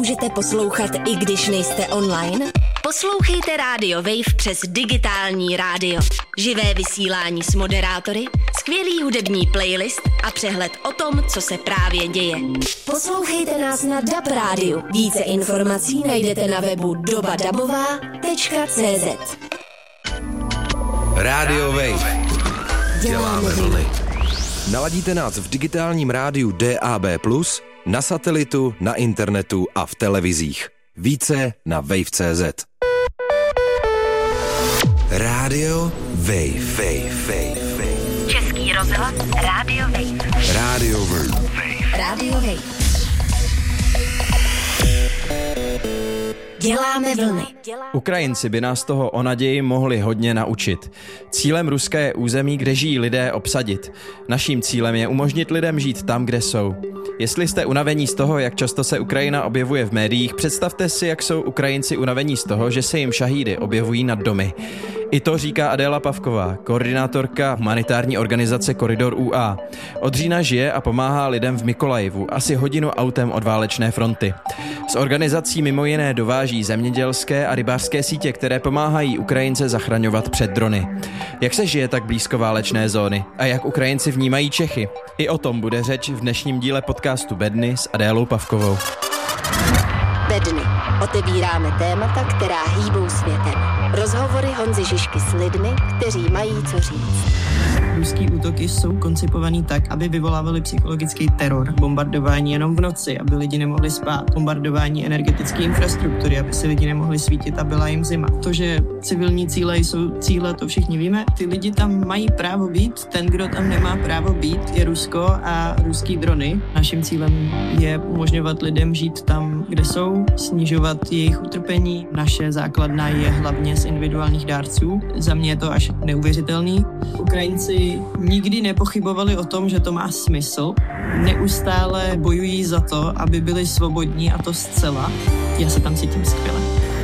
můžete poslouchat, i když nejste online? Poslouchejte Radio Wave přes digitální rádio. Živé vysílání s moderátory, skvělý hudební playlist a přehled o tom, co se právě děje. Poslouchejte nás na DAB rádiu. Více informací najdete na webu dobadabová.cz. Radio Wave. Děláme vlny. Naladíte nás v digitálním rádiu DAB+, na satelitu, na internetu a v televizích. Více na wave.cz. Radio Wave. Český rozhlas Radio Wave. Radio Wave. Radio Wave. Děláme vlny. Ukrajinci by nás toho o naději mohli hodně naučit. Cílem Ruska je území, kde žijí lidé, obsadit. Naším cílem je umožnit lidem žít tam, kde jsou. Jestli jste unavení z toho, jak často se Ukrajina objevuje v médiích, představte si, jak jsou Ukrajinci unavení z toho, že se jim šahídy objevují nad domy. I to říká Adéla Pavková, koordinátorka humanitární organizace Koridor UA. Od října žije a pomáhá lidem v Mykolajivu, asi hodinu autem od válečné fronty. S organizací mimo jiné dováží zemědělské a rybářské sítě, které pomáhají Ukrajince zachraňovat před drony. Jak se žije tak blízko válečné zóny a jak Ukrajinci vnímají Čechy? I o tom bude řeč v dnešním díle podcastu Bedny s Adélou Pavkovou. Bedny. Otevíráme témata, která hýbou světem. Rozhovory Honzy Žižky s lidmi, kteří mají co říct. Ruský útoky jsou koncipovaný tak, aby vyvolávaly psychologický teror. Bombardování jenom v noci, aby lidi nemohli spát. Bombardování energetické infrastruktury, aby si lidi nemohli svítit a byla jim zima. To, že civilní cíle jsou cíle, to všichni víme. Ty lidi tam mají právo být, ten, kdo tam nemá právo být, je Rusko a ruský drony. Naším cílem je umožňovat lidem žít tam, kde jsou, snižovat jejich utrpení. Naše základna je hlavně z individuálních dárců. Za mě je to až neuvěřitelný. Ukrajinci nikdy nepochybovali o tom, že to má smysl. Neustále bojují za to, aby byli svobodní, a to zcela. Já se tam cítím skvěle.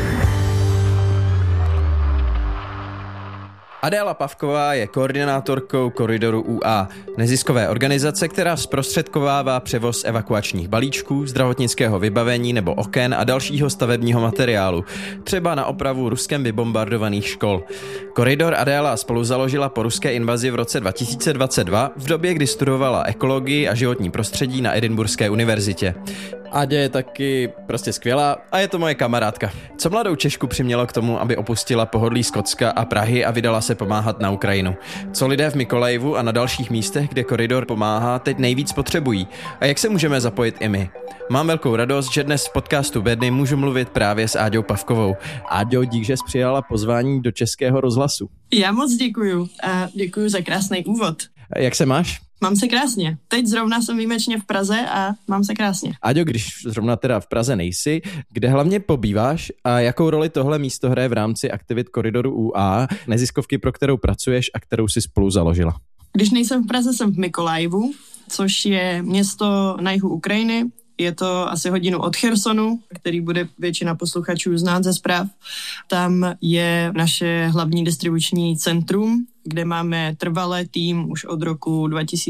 Adéla Pavková je koordinátorkou Koridoru UA, neziskové organizace, která zprostředkovává převoz evakuačních balíčků, zdravotnického vybavení nebo oken a dalšího stavebního materiálu, třeba na opravu Ruskem vybombardovaných škol. Koridor Adéla spoluzaložila po ruské invazi v roce 2022 v době, kdy studovala ekologii a životní prostředí na Edinburghské univerzitě. Adě je taky prostě skvělá a je to moje kamarádka. Co mladou Češku přimělo k tomu, aby opustila pohodlí Skotska a Prahy a vydala se pomáhat na Ukrajinu? Co lidé v Mykolajivu a na dalších místech, kde Koridor pomáhá, teď nejvíc potřebují? A jak se můžeme zapojit i my? Mám velkou radost, že dnes v podcastu Bedny můžu mluvit právě s Áďou Pavkovou. Áďo, dík, že jsi přijala pozvání do Českého rozhlasu. Já moc děkuju a děkuju za krásný úvod. Jak se máš? Mám se krásně. Teď zrovna jsem výjimečně v Praze a mám se krásně. Áďo, když zrovna teda v Praze nejsi, kde hlavně pobýváš a jakou roli tohle místo hraje v rámci aktivit Koridoru UA, neziskovky, pro kterou pracuješ a kterou si spolu založila? Když nejsem v Praze, jsem v Mykolajivu, což je město na jihu Ukrajiny. Je to asi hodinu od Chersonu, který bude většina posluchačů znát ze zpráv. Tam je naše hlavní distribuční centrum, kde máme trvalé tým už od roku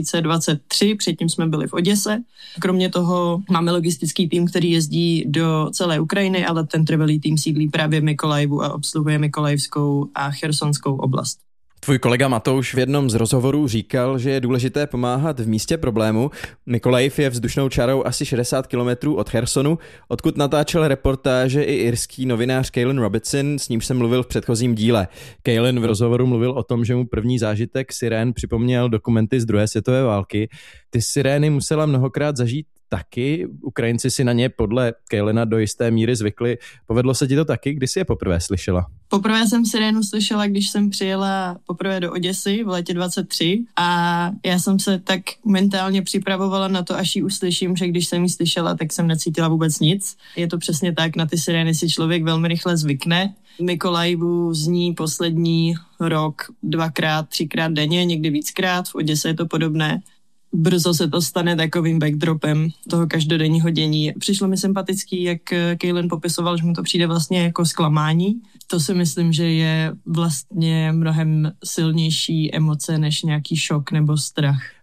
2023, předtím jsme byli v Oděse. Kromě toho máme logistický tým, který jezdí do celé Ukrajiny, ale ten trvalý tým sídlí právě v Mykolajivu a obsluhuje Mykolajivskou a Chersonskou oblast. Tvůj kolega Matouš v jednom z rozhovorů říkal, že je důležité pomáhat v místě problému. Mykolajiv je vzdušnou čárou asi 60 kilometrů od Chersonu, odkud natáčel reportáže i irský novinář Caolan Robertson, s ním jsem mluvil v předchozím díle. Caolan v rozhovoru mluvil o tom, že mu první zážitek sirén připomněl dokumenty z druhé světové války. Ty sirény musela mnohokrát zažít taky. Ukrajinci si na ně podle Caolana do jisté míry zvykli. Povedlo se ti to taky? Kdy jsi je poprvé slyšela? Poprvé jsem sirénu slyšela, když jsem přijela poprvé do Oděsy v létě 23 a já jsem se tak mentálně připravovala na to, až ji uslyším, že když jsem ji slyšela, tak jsem necítila vůbec nic. Je to přesně tak, na ty sirény si člověk velmi rychle zvykne. V Mykolajivu zní poslední rok 2x, 3x denně, někdy víckrát, v Oděse je to podobné. Brzo se to stane takovým backdropem toho každodenního dění. Přišlo mi sympatický, jak Caolan popisoval, že mu to přijde vlastně jako zklamání. To si myslím, že je vlastně mnohem silnější emoce než nějaký šok nebo strach.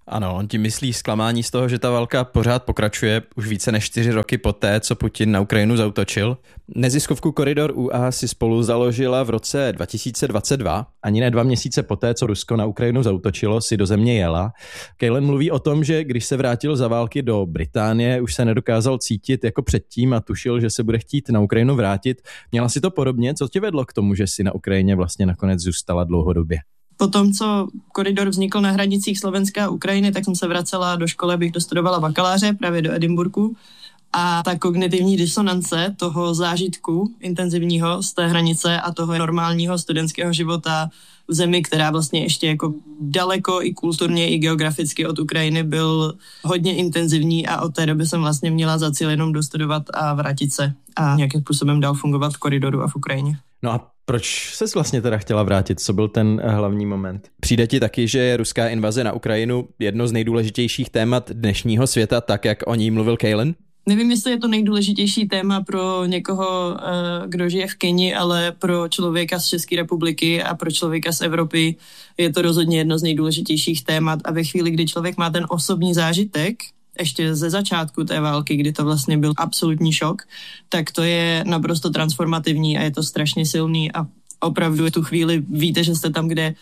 Ano, on ti myslí zklamání z toho, že ta válka pořád pokračuje už více než 4 roky poté, co Putin na Ukrajinu zaútočil. Neziskovku Koridor UA si spolu založila v roce 2022, ani ne 2 měsíce poté, co Rusko na Ukrajinu zaútočilo, si do země jela. Kejlen mluví o tom, že když se vrátil za války do Británie, už se nedokázal cítit jako předtím a tušil, že se bude chtít na Ukrajinu vrátit. Měla si to podobně? Co tě vedlo k tomu, že si na Ukrajině vlastně nakonec zůstala dlouhodobě? Po tom, co Koridor vznikl na hranicích Slovenska a Ukrajiny, tak jsem se vracela do školy, abych dostudovala bakaláře právě do Edinburghu. A ta kognitivní disonance toho zážitku intenzivního z té hranice a toho normálního studentského života v zemi, která vlastně ještě jako daleko i kulturně, i geograficky od Ukrajiny byl hodně intenzivní a od té doby jsem vlastně měla za cíl jenom dostudovat a vrátit se a nějakým způsobem dál fungovat v Koridoru a v Ukrajině. No a proč ses vlastně teda chtěla vrátit? Co byl ten hlavní moment? Přijde ti taky, že je ruská invaze na Ukrajinu jedno z nejdůležitějších témat dnešního světa, tak jak o ní mluvil Kejlen? Nevím, jestli je to nejdůležitější téma pro někoho, kdo žije v Keni, ale pro člověka z České republiky a pro člověka z Evropy je to rozhodně jedno z nejdůležitějších témat. A ve chvíli, kdy člověk má ten osobní zážitek, ještě ze začátku té války, kdy to vlastně byl absolutní šok, tak to je naprosto transformativní a je to strašně silný a opravdu tu chvíli víte, že jste tam, kde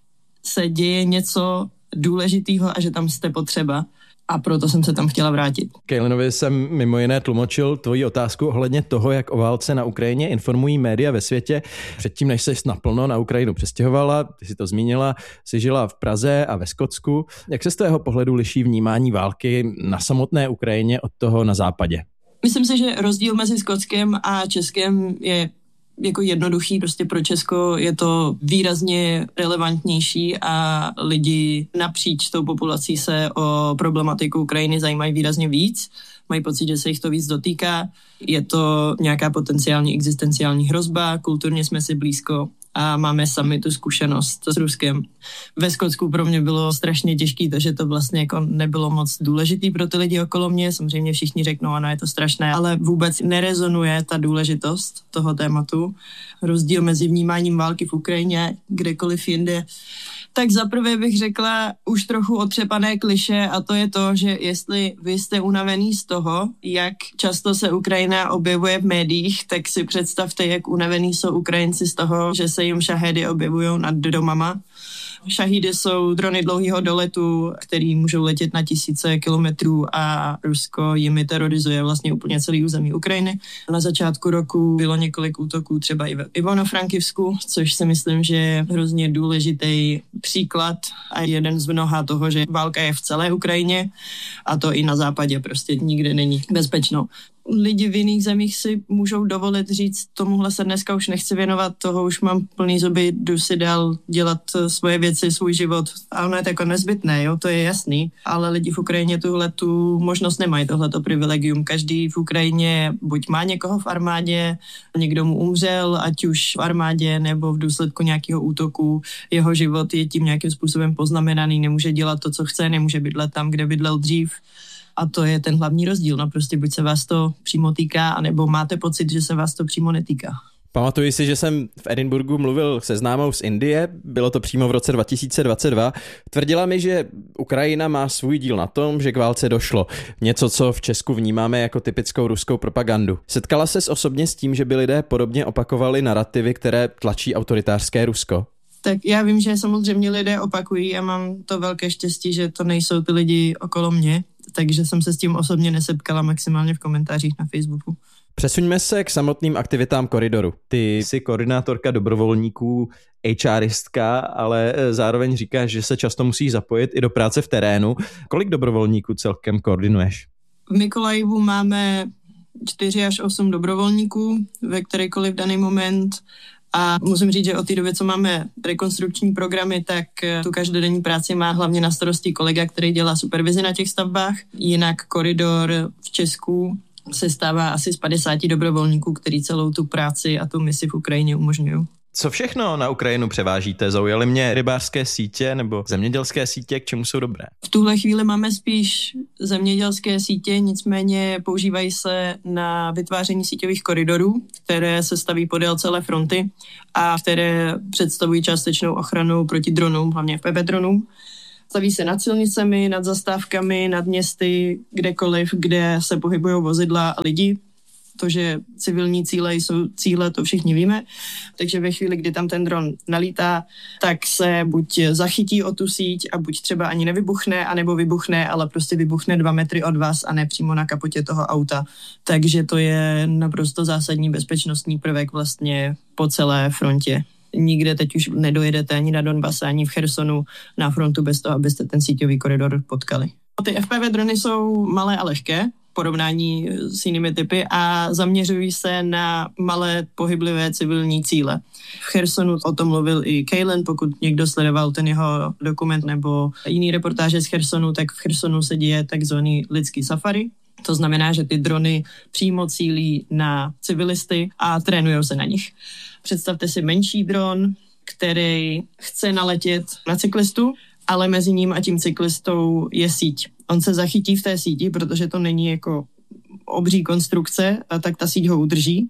se děje něco důležitého a že tam jste potřeba. A proto jsem se tam chtěla vrátit. Kejlenovi jsem mimo jiné tlumočil tvoji otázku ohledně toho, jak o válce na Ukrajině informují média ve světě. Předtím, než ses naplno na Ukrajinu přestěhovala, ty si to zmínila, jsi žila v Praze a ve Skotsku. Jak se z tvého pohledu liší vnímání války na samotné Ukrajině od toho na západě? Myslím si, že rozdíl mezi Skotskem a Českem je jako jednoduchý, prostě pro Česko je to výrazně relevantnější a lidi napříč tou populací se o problematiku Ukrajiny zajímají výrazně víc. Mají pocit, že se jich to víc dotýká. Je to nějaká potenciální existenciální hrozba, kulturně jsme si blízko a máme sami tu zkušenost s Ruskem. Ve Skotsku pro mě bylo strašně těžký, takže to vlastně jako nebylo moc důležitý pro ty lidi okolo mě. Samozřejmě všichni řeknou, ano, je to strašné, ale vůbec nerezonuje ta důležitost toho tématu. Rozdíl mezi vnímáním války v Ukrajině, kdekoliv jinde. Tak zaprvé bych řekla už trochu otřepané klišé a to je to, že jestli vy jste unavený z toho, jak často se Ukrajina objevuje v médiích, tak si představte, jak unavený jsou Ukrajinci z toho, že se jim šahédy objevují nad domama. Šahídy jsou drony dlouhého doletu, který můžou letět na tisíce kilometrů a Rusko jimi terorizuje vlastně úplně celý území Ukrajiny. Na začátku roku bylo několik útoků třeba i v Ivano-Frankivsku, což si myslím, že je hrozně důležitý příklad a jeden z mnoha toho, že válka je v celé Ukrajině a to i na západě prostě nikde není bezpečno. Lidi v jiných zemích si můžou dovolit říct, tomuhle se dneska už nechci věnovat, toho už mám plný zuby, jdu si dál dělat svoje věci, svůj život. A ono je to jako nezbytné, jo, to je jasný, ale lidi v Ukrajině tuhle tu možnost nemají, tohleto privilegium. Každý v Ukrajině buď má někoho v armádě, někdo mu umřel, ať už v armádě nebo v důsledku nějakého útoku. Jeho život je tím nějakým způsobem poznamenaný, nemůže dělat to, co chce, nemůže bydlet tam, kde bydlel dřív. A to je ten hlavní rozdíl, no prostě buď se vás to přímo týká, anebo máte pocit, že se vás to přímo netýká. Pamatuji si, že jsem v Edinburghu mluvil se známou z Indie, bylo to přímo v roce 2022. Tvrdila mi, že Ukrajina má svůj díl na tom, že k válce došlo. Něco, co v Česku vnímáme jako typickou ruskou propagandu. Setkala ses osobně s tím, že by lidé podobně opakovali narativy, které tlačí autoritářské Rusko? Tak já vím, že samozřejmě lidé opakují a mám to velké štěstí, že to nejsou ty lidi okolo mě, takže jsem se s tím osobně nesetkala maximálně v komentářích na Facebooku. Přesuňme se k samotným aktivitám Koridoru. Ty jsi koordinátorka dobrovolníků, HRistka, ale zároveň říkáš, že se často musíš zapojit i do práce v terénu. Kolik dobrovolníků celkem koordinuješ? V Mykolajivu máme 4 až 8 dobrovolníků ve kterýkoliv daný moment. A musím říct, že od té doby, co máme rekonstrukční programy, tak tu každodenní práci má hlavně na starosti kolega, který dělá supervizi na těch stavbách. Jinak Koridor v Česku se stává asi z 50 dobrovolníků, který celou tu práci a tu misi v Ukrajině umožňují. Co všechno na Ukrajinu převážíte? Zaujaly mě rybářské sítě nebo zemědělské sítě, k čemu jsou dobré? V tuhle chvíli máme spíš zemědělské sítě, nicméně používají se na vytváření síťových koridorů, které se staví podél celé fronty a které představují částečnou ochranu proti dronům, hlavně FPV dronům. Staví se nad silnicemi, nad zastávkami, nad městy, kdekoliv, kde se pohybují vozidla a lidi. To, že civilní cíle jsou cíle, to všichni víme. Takže ve chvíli, kdy tam ten dron nalítá, tak se buď zachytí o tu síť a buď třeba ani nevybuchne, anebo vybuchne, ale prostě vybuchne 2 metry od vás a ne přímo na kapotě toho auta. Takže to je naprosto zásadní bezpečnostní prvek vlastně po celé frontě. Nikde teď už nedojedete ani na Donbase, ani v Chersonu na frontu bez toho, abyste ten síťový koridor potkali. Ty FPV drony jsou malé a lehké, porovnání s jinými typy a zaměřují se na malé pohyblivé civilní cíle. V Chersonu o tom mluvil i Kejlen, pokud někdo sledoval ten jeho dokument nebo jiný reportáže z Chersonu, tak v Chersonu se děje takzvaný lidský safari. To znamená, že ty drony přímo cílí na civilisty a trénujou se na nich. Představte si menší dron, který chce naletět na cyklistu, ale mezi ním a tím cyklistou je síť. On se zachytí v té síti, protože to není jako obří konstrukce, tak ta síť ho udrží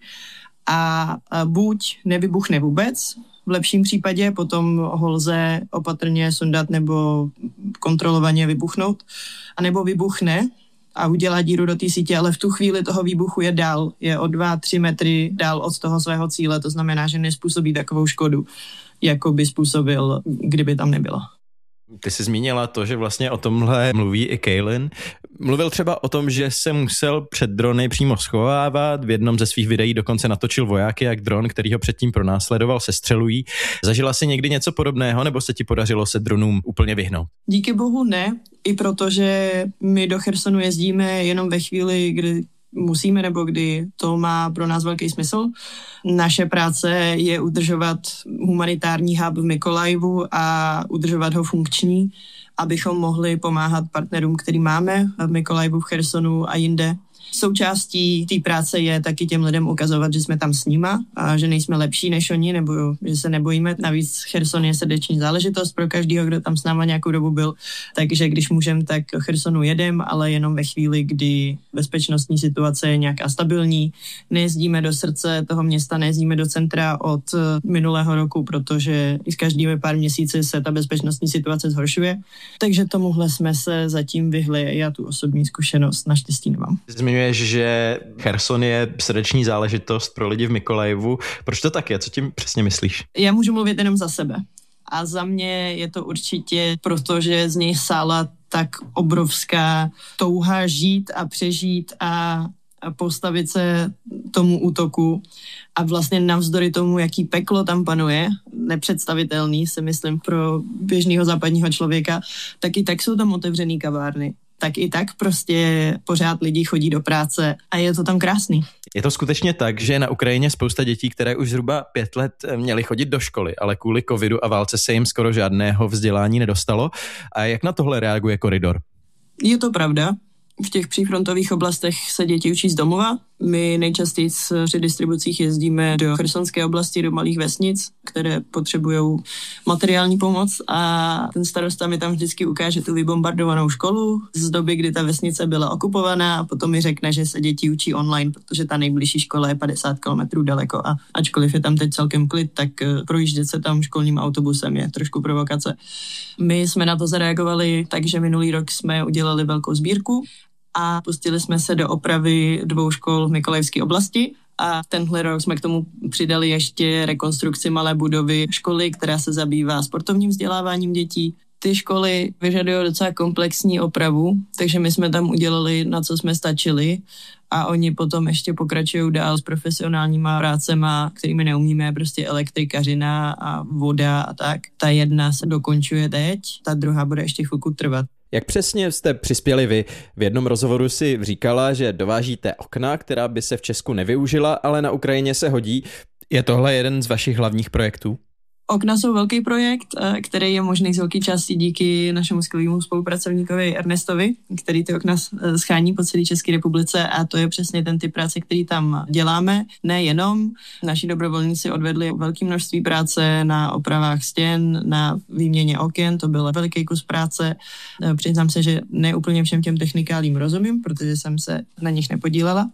a buď nevybuchne vůbec, v lepším případě potom ho lze opatrně sundat nebo kontrolovaně vybuchnout, anebo vybuchne a udělá díru do té sítě, ale v tu chvíli toho výbuchu je dál, je o 2-3 metry dál od toho svého cíle, to znamená, že nespůsobí takovou škodu, jako by způsobil, kdyby tam nebylo. Ty jsi zmínila to, že vlastně o tomhle mluví i Kejlen. Mluvil třeba o tom, že se musel před drony přímo schovávat, v jednom ze svých videí dokonce natočil vojáky, jak dron, který ho předtím pronásledoval, sestřelují. Zažila jsi někdy něco podobného, nebo se ti podařilo se dronům úplně vyhnout? Díky bohu ne, i protože my do Chersonu jezdíme jenom ve chvíli, kdy musíme, nebo kdy to má pro nás velký smysl. Naše práce je udržovat humanitární hub v Mykolajivu a udržovat ho funkční, abychom mohli pomáhat partnerům, který máme v Mykolajivu, v Chersonu a jinde. Součástí té práce je taky těm lidem ukazovat, že jsme tam s nima a že nejsme lepší než oni, nebo že se nebojíme. Navíc Cherson je srdeční záležitost pro každého, kdo tam s náma nějakou dobu byl. Takže když můžeme, tak do Chersonu jedem, ale jenom ve chvíli, kdy bezpečnostní situace je nějaká stabilní. Nejezdíme do srdce toho města, nejezdíme do centra od minulého roku, protože i s každými pár měsíci se ta bezpečnostní situace zhoršuje. Takže tomuhle jsme se zatím vyhli. Já tu osobní zkušenost naštěstí nemám. Zmiňuješ, že Cherson je srdeční záležitost pro lidi v Mykolajivu. Proč to tak je? Co tím přesně myslíš? Já můžu mluvit jenom za sebe. A za mě je to určitě, protože z něj sála tak obrovská touha žít a přežít a postavit se tomu útoku. A vlastně navzdory tomu, jaký peklo tam panuje, nepředstavitelný, si myslím, pro běžného západního člověka, tak i tak jsou tam otevřený kavárny. Tak i tak prostě pořád lidi chodí do práce a je to tam krásný. Je to skutečně tak, že na Ukrajině spousta dětí, které už zhruba 5 let měly chodit do školy, ale kvůli covidu a válce se jim skoro žádného vzdělání nedostalo. A jak na tohle reaguje Koridor? Je to pravda. V těch přífrontových oblastech se děti učí z domova. My nejčastěji při distribucích jezdíme do chersonské oblasti, do malých vesnic, které potřebují materiální pomoc a ten starosta mi tam vždycky ukáže tu vybombardovanou školu z doby, kdy ta vesnice byla okupovaná a potom mi řekne, že se děti učí online, protože ta nejbližší škola je 50 kilometrů daleko a ačkoliv je tam teď celkem klid, tak projíždět se tam školním autobusem je trošku provokace. My jsme na to zareagovali, takže minulý rok jsme udělali velkou sbírku a pustili jsme se do opravy 2 škol v Mykolajivské oblasti a tenhle rok jsme k tomu přidali ještě rekonstrukci malé budovy školy, která se zabývá sportovním vzděláváním dětí. Ty školy vyžadují docela komplexní opravu, takže my jsme tam udělali, na co jsme stačili a oni potom ještě pokračují dál s profesionálníma prácema, kterými neumíme, prostě elektrikařina a voda a tak. Ta jedna se dokončuje teď, ta druhá bude ještě chvilku trvat. Jak přesně jste přispěli vy? V jednom rozhovoru si říkala, že dovážíte okna, která by se v Česku nevyužila, ale na Ukrajině se hodí. Je tohle jeden z vašich hlavních projektů? Okna jsou velký projekt, který je možný z velké části díky našemu skvělému spolupracovníkovi Ernestovi, který ty okna schání po celé České republice a to je přesně ten typ práce, který tam děláme. Nejenom, naši dobrovolníci odvedli velké množství práce na opravách stěn, na výměně oken, to byl veliký kus práce. Přiznám se, že ne úplně všem těm technikálím rozumím, protože jsem se na nich nepodílela,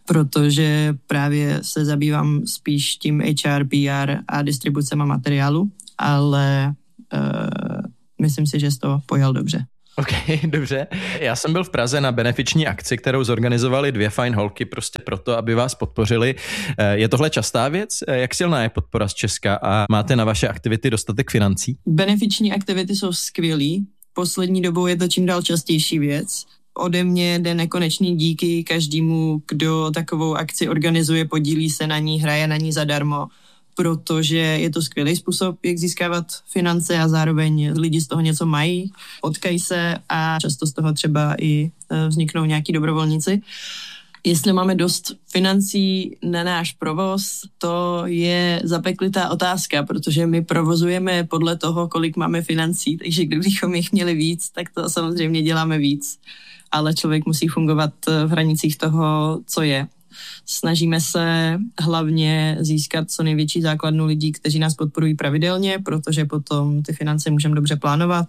protože právě se zabývám spíš tím HR, PR a distribucema materiálu, ale myslím si, že jsi to pojal dobře. OK, dobře. Já jsem byl v Praze na benefiční akci, kterou zorganizovali 2 fajn holky prostě proto, aby vás podpořili. Je tohle častá věc? Jak silná je podpora z Česka a máte na vaše aktivity dostatek financí? Benefiční aktivity jsou skvělý. Poslední dobou je to čím dál častější věc. Ode mě jde nekonečný díky každému, kdo takovou akci organizuje, podílí se na ní, hraje na ní zadarmo, protože je to skvělý způsob, jak získávat finance a zároveň lidi z toho něco mají, potkají se a často z toho třeba i vzniknou nějaký dobrovolníci. Jestli máme dost financí na náš provoz, to je zapeklitá otázka, protože my provozujeme podle toho, kolik máme financí, takže kdybychom jich měli víc, tak to samozřejmě děláme víc. Ale člověk musí fungovat v hranicích toho, co je. Snažíme se hlavně získat co největší základnu lidí, kteří nás podporují pravidelně, protože potom ty finance můžeme dobře plánovat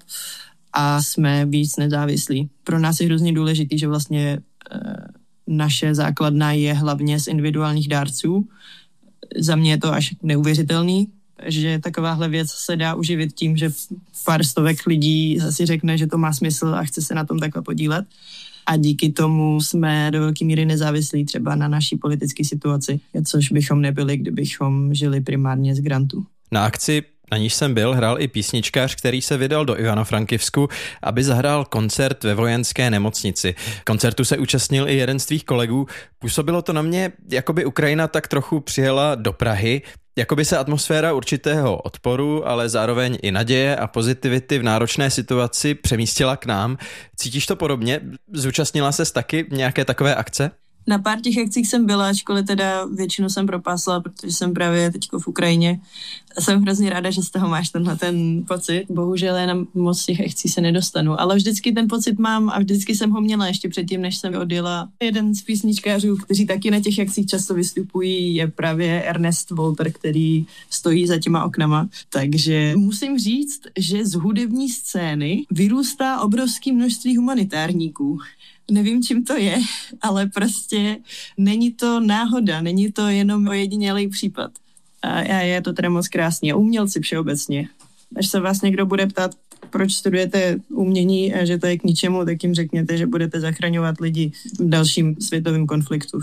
a jsme víc nezávislí. Pro nás je hrozně důležitý, že vlastně naše základna je hlavně z individuálních dárců. Za mě je to až neuvěřitelný, že takováhle věc se dá uživit tím, že pár stovek lidí si řekne, že to má smysl a chce se na tom takhle podílet. A díky tomu jsme do velké míry nezávislí třeba na naší politické situaci, což bychom nebyli, kdybychom žili primárně z grantů. Na akci, na níž jsem byl, hrál i písničkář, který se vydal do Ivano-Frankivsku, aby zahrál koncert ve vojenské nemocnici. Koncertu se účastnil i jeden z tvých kolegů. Působilo to na mě, jako by Ukrajina tak trochu přijela do Prahy, jako by se atmosféra určitého odporu, ale zároveň i naděje a pozitivity v náročné situaci přemístila k nám. Cítíš to podobně? Zúčastnila ses taky nějaké takové akce? Na pár těch akcích jsem byla, ačkoliv teda většinu jsem propásla, protože jsem právě teďko v Ukrajině. Jsem hrozně ráda, že z toho máš tenhle ten pocit. Bohužel já na moc těch akcí se nedostanu, ale vždycky ten pocit mám a vždycky jsem ho měla ještě předtím, než jsem odjela. Jeden z písničkářů, kteří taky na těch akcích často vystupují, je právě Ernest Walter, který stojí za těma oknama. Takže musím říct, že z hudební scény vyrůstá obrovské množství humanitárníků. Nevím, čím to je, ale prostě není to náhoda, není to jenom ojedinělý případ. A je to teda moc krásně. Umělci všeobecně. Až se vás někdo bude ptát, proč studujete umění a že to je k ničemu, tak jim řekněte, že budete zachraňovat lidi v dalším světovém konfliktu.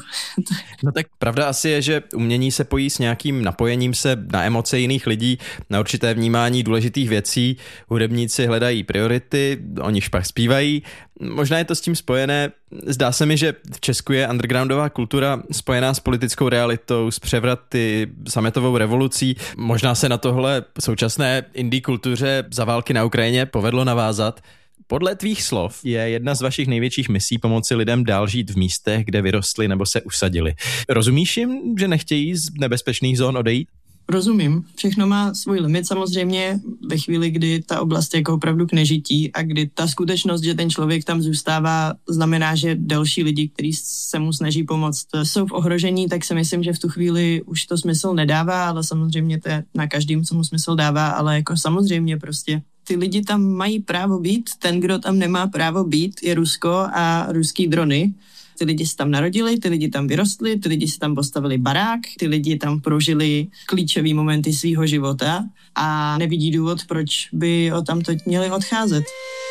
No tak pravda asi je, že umění se pojí s nějakým napojením se na emoce jiných lidí, na určité vnímání důležitých věcí. Hudebníci hledají priority, o nichž pak zpívají. Možná je to s tím spojené. Zdá se mi, že v Česku je undergroundová kultura spojená s politickou realitou, s převraty, sametovou revolucí. Možná se na tohle současné indie kultuře za války na Ukrajině povedlo navázat. Podle tvých slov je jedna z vašich největších misí pomoci lidem dál žít v místech, kde vyrostli nebo se usadili. Rozumíš jim, že nechtějí z nebezpečných zón odejít? Rozumím. Všechno má svůj limit samozřejmě ve chvíli, kdy ta oblast je jako opravdu k nežití a kdy ta skutečnost, že ten člověk tam zůstává, znamená, že další lidi, kteří se mu snaží pomoct, jsou v ohrožení, tak si myslím, že v tu chvíli už to smysl nedává, ale samozřejmě to je na každým, co mu smysl dává, ale jako samozřejmě prostě ty lidi tam mají právo být, ten, kdo tam nemá právo být, je Rusko a ruský drony. Ty lidi se tam narodili, ty lidi tam vyrostli, ty lidi si tam postavili barák, ty lidi tam prožili klíčové momenty svýho života a nevidí důvod, proč by o tamto měli odcházet.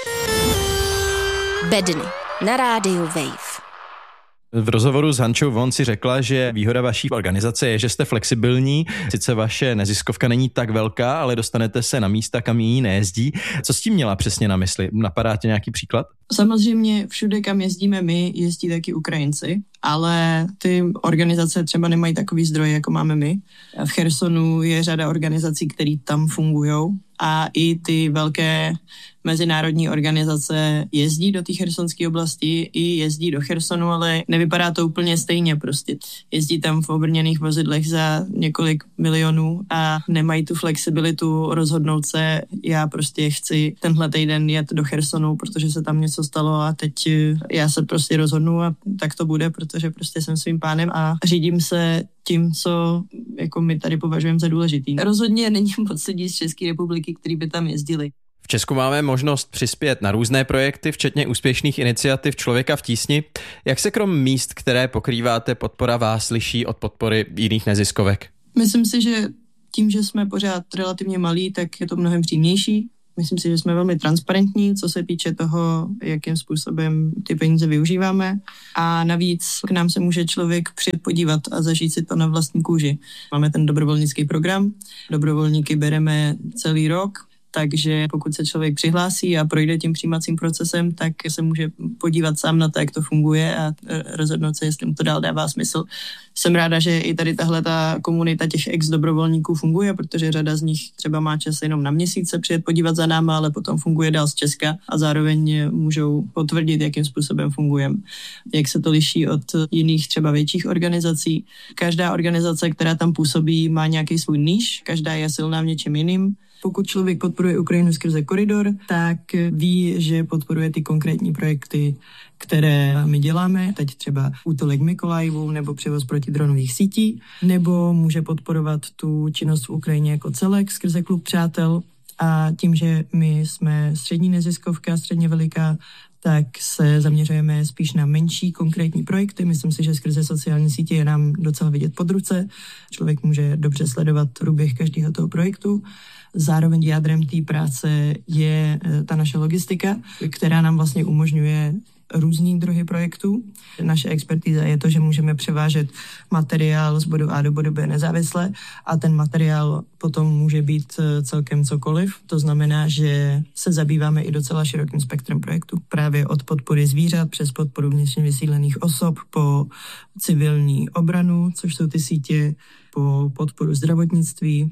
Bedny na rádiu Wave. V rozhovoru s Hančou Von si řekla, že výhoda vaší organizace je, že jste flexibilní. Sice vaše neziskovka není tak velká, ale dostanete se na místa, kam jiní nejezdí. Co s tím měla přesně na mysli? Napadá tě nějaký příklad? Samozřejmě všude, kam jezdíme my, jezdí taky Ukrajinci, ale ty organizace třeba nemají takový zdroj, jako máme my. V Chersonu je řada organizací, které tam fungujou a i ty velké mezinárodní organizace jezdí do té chersonské oblasti i jezdí do Chersonu, ale nevypadá to úplně stejně prostě. Jezdí tam v obrněných vozidlech za několik milionů a nemají tu flexibilitu rozhodnout se, já prostě chci tenhle týden jet do Chersonu, protože se tam něco stalo a teď já se prostě rozhodnu a tak to bude, protože prostě jsem svým pánem a řídím se tím, co jako my tady považujeme za důležitý. Rozhodně není moc lidí z České republiky, kteří by tam jezdili. V Česku máme možnost přispět na různé projekty, včetně úspěšných iniciativ Člověka v tísni. Jak se krom míst, které pokrýváte, podpora vás liší od podpory jiných neziskovek? Myslím si, že tím, že jsme pořád relativně malí, tak je to mnohem přímější. Myslím si, že jsme velmi transparentní, co se týče toho, jakým způsobem ty peníze využíváme. A navíc k nám se může člověk přijet podívat a zažít si to na vlastní kůži. Máme ten dobrovolnický program. Dobrovolníky bereme celý rok. Takže pokud se člověk přihlásí a projde tím přijímacím procesem, tak se může podívat sám na to, jak to funguje a rozhodnout se, jestli mu to dál dává smysl. Jsem ráda, že i tady tahle ta komunita těch ex-dobrovolníků funguje, protože řada z nich třeba má čas jenom na měsíc se přijet podívat za náma, ale potom funguje dál z Česka a zároveň můžou potvrdit, jakým způsobem fungujeme. Jak se to liší od jiných třeba větších organizací. Každá organizace, která tam působí, má nějaký svůj níž, každá je silná v něčem jiným. Pokud člověk podporuje Ukrajinu skrze Koridor, tak ví, že podporuje ty konkrétní projekty, které my děláme, teď třeba útulek Mykolajivu nebo převoz protidronových sítí, nebo může podporovat tu činnost v Ukrajině jako celek skrze Klub přátel. A tím, že my jsme střední neziskovka, středně veliká, tak se zaměřujeme spíš na menší konkrétní projekty. Myslím si, že skrze sociální sítě je nám docela vidět pod ruce. Člověk může dobře sledovat průběh každého toho projektu. Zároveň jádrem té práce je ta naše logistika, která nám vlastně umožňuje různý druhy projektů. Naše expertíza je to, že můžeme převážet materiál z bodu A do bodu B nezávisle a ten materiál potom může být celkem cokoliv. To znamená, že se zabýváme i docela širokým spektrem projektů. Právě od podpory zvířat přes podporu vnitřně vysídlených osob po civilní obranu, což jsou ty sítě, po podporu zdravotnictví,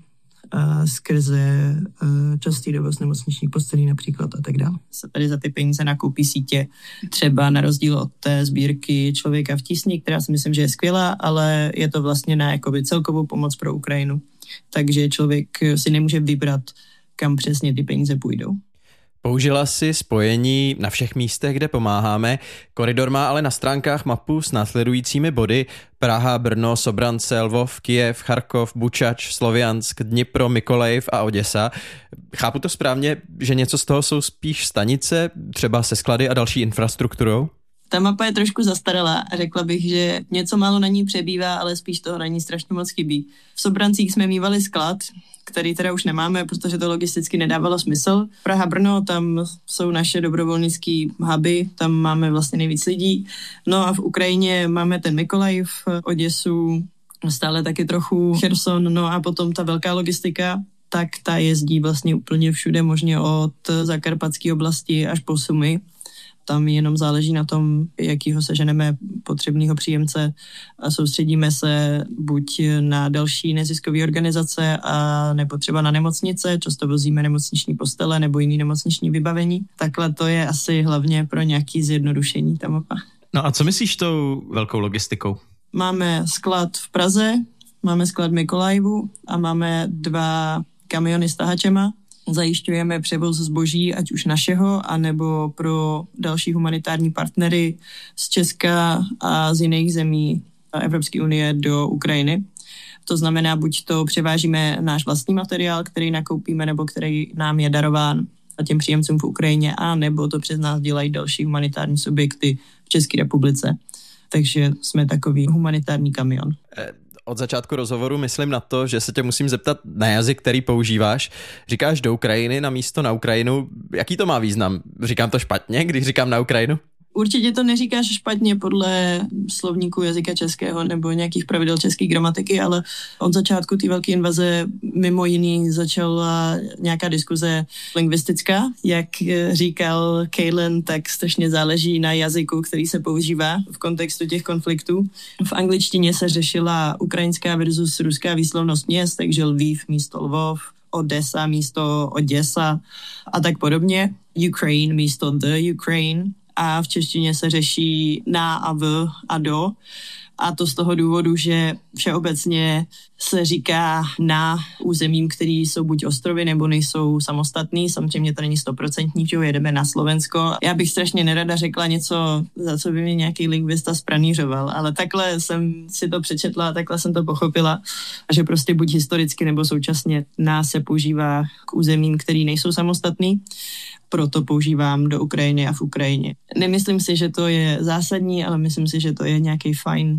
a skrze častý dovoz nemocničních postelí například a tak dále. Se tady za ty peníze nakoupí sítě, třeba na rozdíl od té sbírky Člověka v tísni, která si myslím, že je skvělá, ale je to vlastně na jakoby celkovou pomoc pro Ukrajinu. Takže člověk si nemůže vybrat, kam přesně ty peníze půjdou. Použila si spojení na všech místech, kde pomáháme. Koridor má ale na stránkách mapu s následujícími body: Praha, Brno, Sobrance, Lvov, Kyjev, Charkov, Bučač, Sloviansk, Dnipro, Mykolajiv a Oděsa. Chápu to správně, že něco z toho jsou spíš stanice, třeba se sklady a další infrastrukturou? Ta mapa je trošku zastaralá a řekla bych, že něco málo na ní přebývá, ale spíš toho na ní strašně moc chybí. V Sobrancích jsme mívali sklad, který teda už nemáme, protože to logisticky nedávalo smysl. Praha, Brno, tam jsou naše dobrovolnické huby, tam máme vlastně nejvíc lidí. No a v Ukrajině máme ten Mykolajiv, Oděsu, stále taky trochu Cherson, no a potom ta velká logistika, tak ta jezdí vlastně úplně všude, možně od Zakarpatské oblasti až po Sumy. Tam jenom záleží na tom, jakýho seženeme potřebného příjemce a soustředíme se buď na další neziskové organizace a nebo třeba na nemocnice, často vozíme nemocniční postele nebo jiný nemocniční vybavení. Takhle to je asi hlavně pro nějaké zjednodušení ta mapa. No a co myslíš tou velkou logistikou? Máme sklad v Praze, máme sklad v Mykolajivu a máme 2 kamiony s tahačema. Zajišťujeme převoz zboží, ať už našeho, anebo pro další humanitární partnery z Česka a z jiných zemí Evropské unie do Ukrajiny. To znamená, buď to převážíme náš vlastní materiál, který nakoupíme, nebo který nám je darován těm příjemcům v Ukrajině, a nebo to přes nás dělají další humanitární subjekty v České republice. Takže jsme takový humanitární kamion. Od začátku rozhovoru myslím na to, že se tě musím zeptat na jazyk, který používáš. Říkáš do Ukrajiny na místo na Ukrajinu. Jaký to má význam? Říkám to špatně, když říkám na Ukrajinu? Určitě to neříkáš špatně podle slovníku jazyka českého nebo nějakých pravidel české gramatiky, ale od začátku té velké invaze mimo jiný začala nějaká diskuze lingvistická. Jak říkal Caitlin, tak strašně záleží na jazyku, který se používá v kontextu těch konfliktů. V angličtině se řešila ukrajinská versus ruská výslovnost měst, takže Lviv místo Lvov, Odessa místo Oděsa a tak podobně. Ukraine místo the Ukraine. A v češtině se řeší na a v a do. A to z toho důvodu, že všeobecně se říká na územím, které jsou buď ostrovy, nebo nejsou samostatný. Samozřejmě to není 100%, že jedeme na Slovensko. Já bych strašně nerada řekla něco, za co by mě nějaký lingvista spranířoval, ale takhle jsem si to přečetla, takhle jsem to pochopila, a že prostě buď historicky, nebo současně na se používá k územím, které nejsou samostatný. Proto používám do Ukrajiny a v Ukrajině. Nemyslím si, že to je zásadní, ale myslím si, že to je nějaký fajn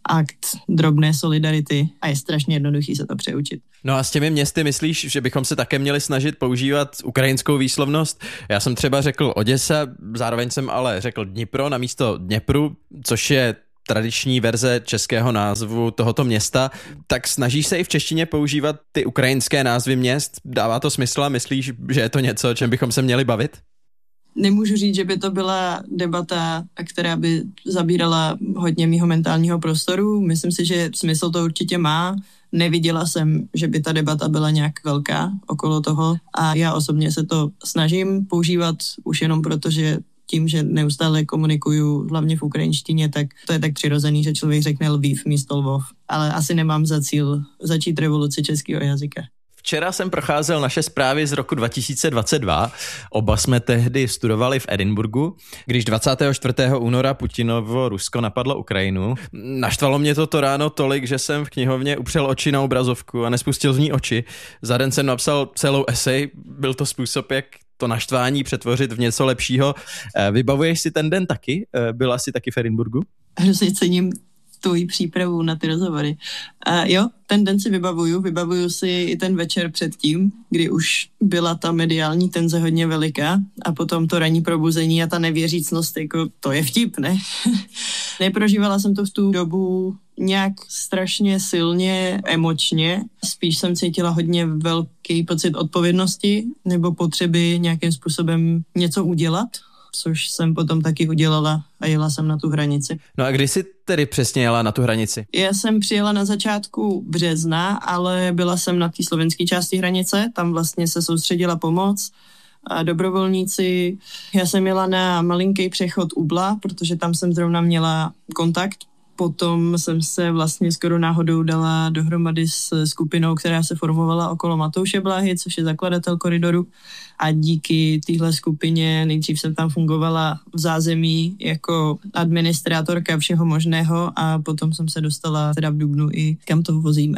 akt drobné solidarity a je strašně jednoduchý se to přeučit. No a s těmi městy myslíš, že bychom se také měli snažit používat ukrajinskou výslovnost? Já jsem třeba řekl Oděsa, zároveň jsem ale řekl Dnipro namísto Dněpru, což je tradiční verze českého názvu tohoto města. Tak snažíš se i v češtině používat ty ukrajinské názvy měst? Dává to smysl a myslíš, že je to něco, o čem bychom se měli bavit? Nemůžu říct, že by to byla debata, která by zabírala hodně mýho mentálního prostoru. Myslím si, že smysl to určitě má. Neviděla jsem, že by ta debata byla nějak velká okolo toho a já osobně se to snažím používat už jenom proto, že tím, že neustále komunikuju hlavně v ukrajinštině, tak to je tak přirozený, že člověk řekne Lviv místo Lvov. Ale asi nemám za cíl začít revoluci českého jazyka. Včera jsem procházel naše zprávy z roku 2022. Oba jsme tehdy studovali v Edinburgu, když 24. února Putinovo Rusko napadlo Ukrajinu. Naštvalo mě to ráno tolik, že jsem v knihovně upřel oči na obrazovku a nespustil z ní oči. Za den jsem napsal celou esej, byl to způsob, jak to naštvání přetvořit v něco lepšího. Vybavuješ si ten den taky? Byla jsi taky v Edinburgu? Hrozně cením tvoji přípravu na ty rozhovory. Jo, ten den si vybavuju si i ten večer předtím, kdy už byla ta mediální tenze hodně veliká a potom to ranní probuzení a ta nevěřícnost, jako to je vtip, ne? Neprožívala jsem to v tu dobu nějak strašně silně emočně, spíš jsem cítila hodně velký pocit odpovědnosti nebo potřeby nějakým způsobem něco udělat, což jsem potom taky udělala a jela jsem na tu hranici. No a kdy jsi tedy přesně jela na tu hranici? Já jsem přijela na začátku března, ale byla jsem na té slovenské části hranice, tam vlastně se soustředila pomoc a dobrovolníci. Já jsem jela na malinký přechod Ubla, protože tam jsem zrovna měla kontakt. Potom jsem se vlastně skoro náhodou dala dohromady s skupinou, která se formovala okolo Matouše Bláhy, což je zakladatel koridoru. A díky téhle skupině nejdřív jsem tam fungovala v zázemí jako administrátorka všeho možného a potom jsem se dostala teda v dubnu i kam to vozíme.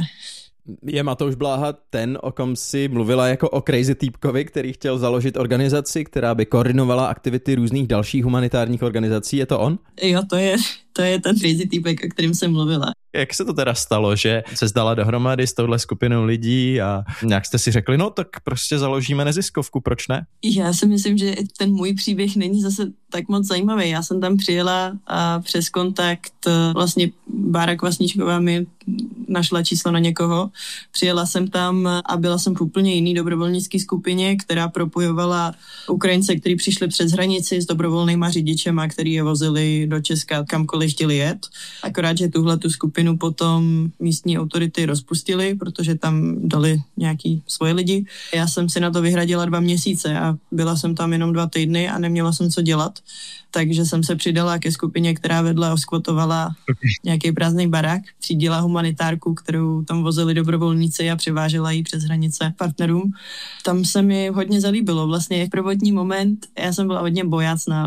Je Matouš Bláha ten, o kom si mluvila jako o crazy týpkovi, který chtěl založit organizaci, která by koordinovala aktivity různých dalších humanitárních organizací? Je to on? Jo, to je ten crazy týpek, o kterým jsem mluvila. Jak se to teda stalo, že se zdala dohromady s touhle skupinou lidí a nějak jste si řekli, no tak prostě založíme neziskovku, proč ne? Já si myslím, že ten můj příběh není zase tak moc zajímavý. Já jsem tam přijela a přes kontakt vlastně Bára Kvasničková mi našla číslo na někoho. Přijela jsem tam a byla jsem v úplně jiný dobrovolnické skupině, která propojovala Ukrajince, kteří přišli přes hranici s dobrovolnýma řidičema, který je vozili do Česka kamkoliv chtěli jet. Akorát, že tuhle tu skupinu potom místní autority rozpustili, protože tam dali nějaký svoje lidi. Já jsem si na to vyhradila 2 měsíce a byla jsem tam jenom 2 týdny a neměla jsem co dělat. Takže jsem se přidala ke skupině, která vedle oskvotovala nějaký prázdný barák, třídila humanitárku, kterou tam vozili dobrovolníci a přivážela ji přes hranice partnerům. Tam se mi hodně zalíbilo. Vlastně prvotní moment, já jsem byla hodně bojácná,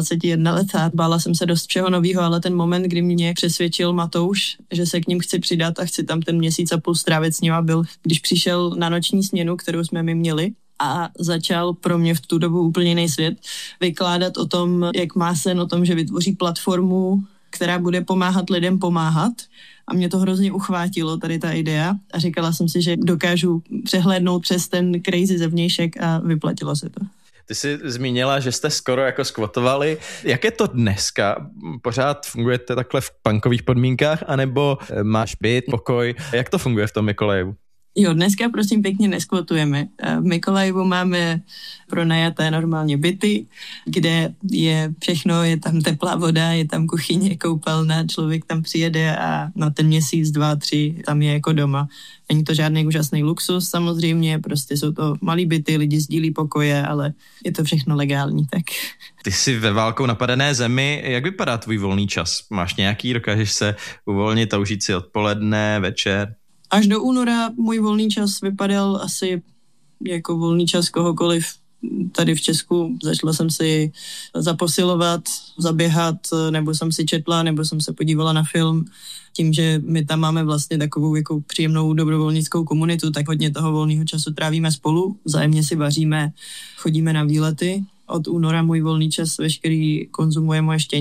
21 letá, bála jsem se dost všeho novýho, ale ten moment, kdy mě přesvědčil Matouš, že se k ním chci přidat a chci tam ten měsíc a půl strávit s nima, byl, když přišel na noční směnu, kterou jsme my měli, a začal pro mě v tu dobu úplně jiný svět vykládat o tom, jak má sen o tom, že vytvoří platformu, která bude pomáhat lidem pomáhat. A mě to hrozně uchvátilo, tady ta idea. A říkala jsem si, že dokážu přehlédnout přes ten crazy zevnějšek a vyplatilo se to. Ty jsi zmínila, že jste skoro jako skvotovali. Jak je to dneska? Pořád fungujete takhle v punkových podmínkách, anebo máš byt, pokoj? Jak to funguje v tom Mykolajivu? Jo, dneska prosím pěkně neskvotujeme. V Mykolajivu máme pronajaté normálně byty, kde je všechno, je tam teplá voda, je tam kuchyně, koupelna, člověk tam přijede a na ten měsíc, 2, 3 tam je jako doma. Není to žádný úžasný luxus samozřejmě, prostě jsou to malý byty, lidi sdílí pokoje, ale je to všechno legální, tak. Ty jsi ve válkou napadené zemi, jak vypadá tvůj volný čas? Máš nějaký, dokážeš se uvolnit a užít si odpoledne, večer? Až do února můj volný čas vypadal asi jako volný čas kohokoliv tady v Česku. Začala jsem si zaposilovat, zaběhat, nebo jsem si četla, nebo jsem se podívala na film. Tím, že my tam máme vlastně takovou jako příjemnou dobrovolnickou komunitu, tak hodně toho volného času trávíme spolu, vzájemně si vaříme, chodíme na výlety. Od února můj volný čas veškerý konzumuje moje štěně.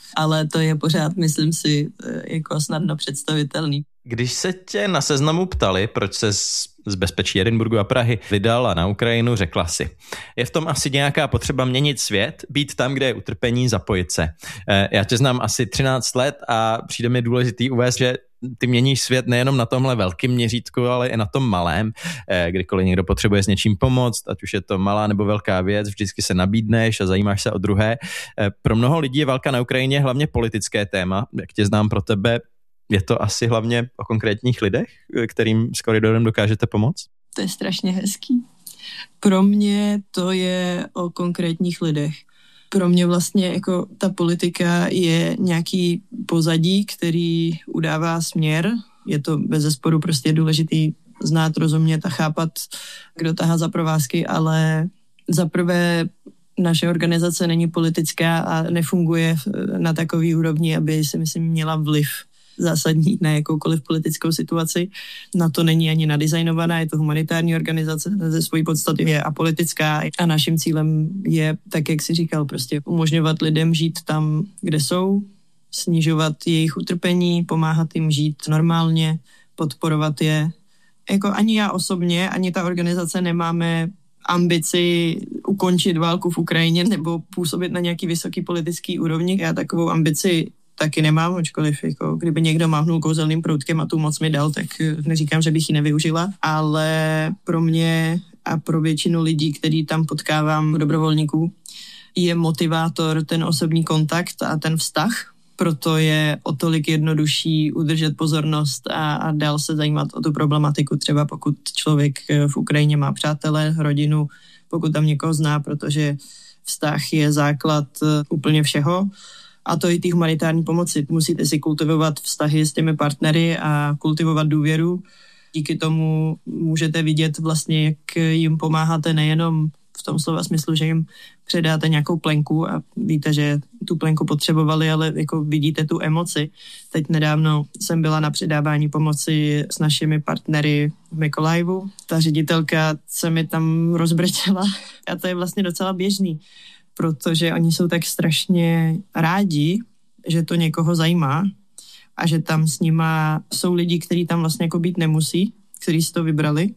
ale to je pořád, myslím si, jako snadno představitelný. Když se tě na Seznamu ptali, proč se z bezpečí Edinburgu a Prahy vydala na Ukrajinu, řekla si: je v tom asi nějaká potřeba měnit svět, být tam, kde je utrpení, zapojit se. Já tě znám asi 13 let a přijde mi důležitý uvést, že ty měníš svět nejenom na tomhle velkém měřítku, ale i na tom malém. Kdykoliv někdo potřebuje s něčím pomoct, ať už je to malá nebo velká věc, vždycky se nabídneš a zajímáš se o druhé. Pro mnoho lidí je válka na Ukrajině hlavně politické téma. Jak tě znám, pro tebe je to asi hlavně o konkrétních lidech, kterým s Koridorem dokážete pomoct? To je strašně hezký. Pro mě to je o konkrétních lidech. Pro mě vlastně jako ta politika je nějaký pozadí, který udává směr. Je to bezesporu prostě důležitý znát, rozumět a chápat, kdo tahá za provázky, ale zaprvé naše organizace není politická a nefunguje na takový úrovni, aby si myslím měla vliv zásadní na jakoukoliv politickou situaci. Na to není ani nadizajnovaná, je to humanitární organizace, ze své podstaty je apolitická a naším cílem je, tak jak jsi říkal, prostě umožňovat lidem žít tam, kde jsou, snižovat jejich utrpení, pomáhat jim žít normálně, podporovat je. Jako ani já osobně, ani ta organizace nemáme ambici ukončit válku v Ukrajině nebo působit na nějaký vysoký politický úrovni. Já takovou ambici taky nemám, ačkoliv jako, kdyby někdo máhnul kouzelným proutkem a tu moc mi dal, tak neříkám, že bych ji nevyužila, ale pro mě a pro většinu lidí, který tam potkávám, dobrovolníků, je motivátor ten osobní kontakt a ten vztah, proto je o tolik jednodušší udržet pozornost a dál se zajímat o tu problematiku, třeba pokud člověk v Ukrajině má přátele, rodinu, pokud tam někoho zná, protože vztah je základ úplně všeho. A to i té humanitární pomoci. Musíte si kultivovat vztahy s těmi partnery a kultivovat důvěru. Díky tomu můžete vidět vlastně, jak jim pomáháte nejenom v tom slova smyslu, že jim předáte nějakou plenku a víte, že tu plenku potřebovali, ale jako vidíte tu emoci. Teď nedávno jsem byla na předávání pomoci s našimi partnery v Mykolajivu. Ta ředitelka se mi tam rozbrečela a to je vlastně docela běžný, protože oni jsou tak strašně rádi, že to někoho zajímá a že tam s nima jsou lidi, kteří tam vlastně jako být nemusí, kteří si to vybrali.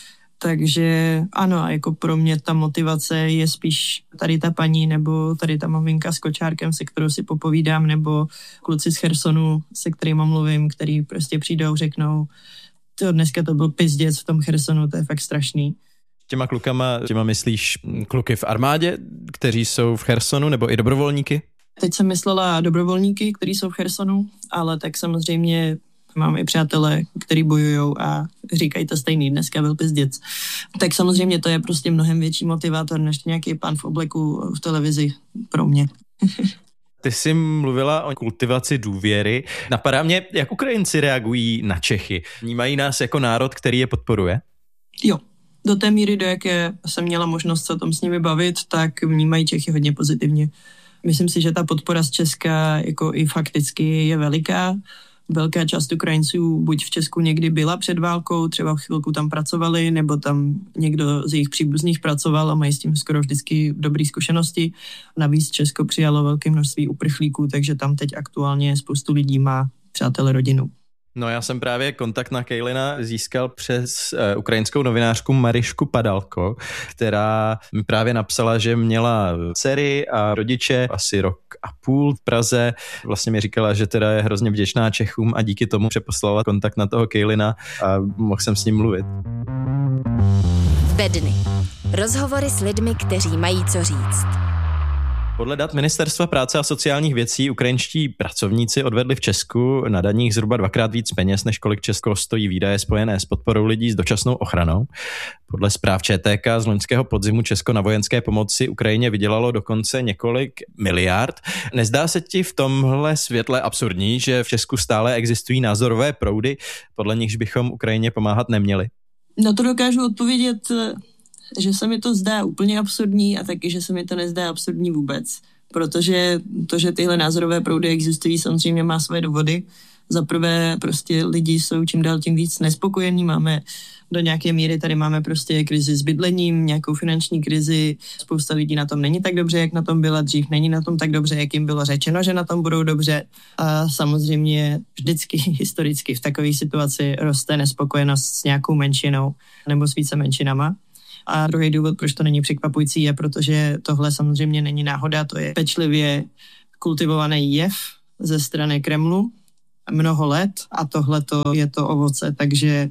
Takže ano, a jako pro mě ta motivace je spíš tady ta paní nebo tady ta maminka s kočárkem, se kterou si popovídám, nebo kluci z Chersonu, se kterými mluvím, který prostě přijdou, řeknou, dneska to byl pizděc v tom Chersonu, to je fakt strašný. Těma klukama, myslíš kluky v armádě, kteří jsou v Chersonu, nebo i dobrovolníky? Teď jsem myslela dobrovolníky, kteří jsou v Chersonu, ale tak samozřejmě mám i přátelé, kteří bojujou a říkají to stejný, dneska byl pizděc. Tak samozřejmě to je prostě mnohem větší motivátor než nějaký pán v obleku v televizi pro mě. Ty jsi mluvila o kultivaci důvěry. Napadá mě, jak Ukrajinci reagují na Čechy? Vnímají nás jako národ, který je podporuje? Jo. Do té míry, do jaké jsem měla možnost se o tom s nimi bavit, tak vnímají Čechy hodně pozitivně. Myslím si, že ta podpora z Česka jako i fakticky je veliká. Velká část Ukrajinců buď v Česku někdy byla před válkou, třeba v chvilku tam pracovali, nebo tam někdo z jejich příbuzných pracoval a mají s tím skoro vždycky dobré zkušenosti. Navíc Česko přijalo velké množství uprchlíků, takže tam teď aktuálně spoustu lidí má přátelé, rodinu. No já jsem právě kontakt na Kejlina získal přes ukrajinskou novinářku Marišku Padalko, která mi právě napsala, že měla dcery a rodiče asi rok a půl v Praze. Vlastně mi říkala, že teda je hrozně vděčná Čechům a díky tomu přeposlala kontakt na toho Kejlina a mohl jsem s ním mluvit. Bedny. Rozhovory s lidmi, kteří mají co říct. Podle dat Ministerstva práce a sociálních věcí ukrajinští pracovníci odvedli v Česku na daních zhruba 2x víc peněz, než kolik Česko stojí výdaje spojené s podporou lidí s dočasnou ochranou. Podle zpráv ČTK z loňského podzimu Česko na vojenské pomoci Ukrajině vydělalo dokonce několik miliard. Nezdá se ti v tomhle světle absurdní, že v Česku stále existují názorové proudy, podle nichž bychom Ukrajině pomáhat neměli? Na to dokážu odpovědět, že se mi to zdá úplně absurdní a taky, že se mi to nezdá absurdní vůbec. Protože to, že tyhle názorové proudy existují, samozřejmě má své důvody. Za prvé prostě lidi jsou čím dál tím víc nespokojení, máme Do nějaké míry tady máme prostě krizi s bydlením, nějakou finanční krizi. Spousta lidí na tom není tak dobře, jak na tom byla dřív, není na tom tak dobře, jak jim bylo řečeno, že na tom budou dobře. A samozřejmě vždycky historicky v takové situaci roste nespokojenost s nějakou menšinou nebo s více menšinama. A druhý důvod, proč to není překvapující, je, protože tohle samozřejmě není náhoda, to je pečlivě kultivovaný jev ze strany Kremlu mnoho let a tohle je to ovoce, takže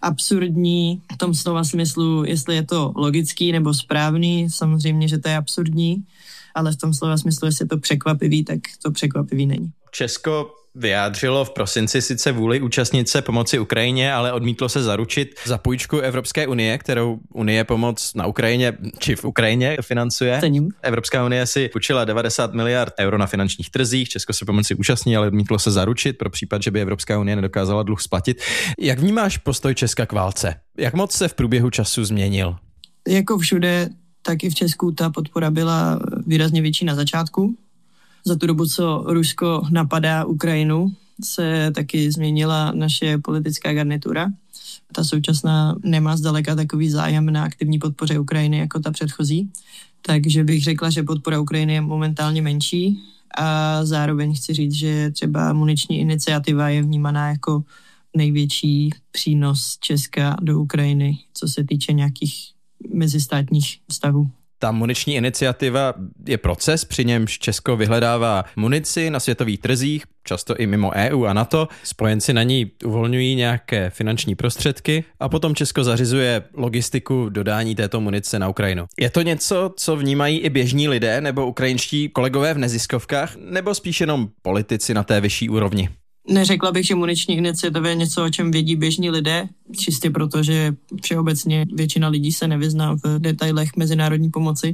absurdní v tom slova smyslu, jestli je to logický nebo správný, samozřejmě, že to je absurdní, ale v tom slova smyslu, jestli je to překvapivý, tak to překvapivý není. Česko vyjádřilo v prosinci sice vůli účastnit se pomoci Ukrajině, ale odmítlo se zaručit za půjčku Evropské unie, kterou Unie pomoc na Ukrajině či v Ukrajině financuje. Cením. Evropská unie si půjčila 90 miliard euro na finančních trzích, Česko se pomoci účastní, ale odmítlo se zaručit pro případ, že by Evropská unie nedokázala dluh splatit. Jak vnímáš postoj Česka k válce? Jak moc se v průběhu času změnil? Jako všude, tak i v Česku ta podpora byla výrazně větší na začátku. Za tu dobu, co Rusko napadá Ukrajinu, se taky změnila naše politická garnitura. Ta současná nemá zdaleka takový zájem na aktivní podpoře Ukrajiny jako ta předchozí. Takže bych řekla, že podpora Ukrajiny je momentálně menší a zároveň chci říct, že třeba muniční iniciativa je vnímaná jako největší přínos Česka do Ukrajiny, co se týče nějakých mezistátních vztahů. Ta muniční iniciativa je proces, při němž Česko vyhledává munici na světových trzích, často i mimo EU a NATO. Spojenci na ní uvolňují nějaké finanční prostředky a potom Česko zařizuje logistiku dodání této munice na Ukrajinu. Je to něco, co vnímají i běžní lidé nebo ukrajinští kolegové v neziskovkách, nebo spíš jenom politici na té vyšší úrovni? Neřekla bych, že muniční iniciativa je něco, o čem vědí běžní lidé, čistě proto, že všeobecně většina lidí se nevyzná v detailech mezinárodní pomoci,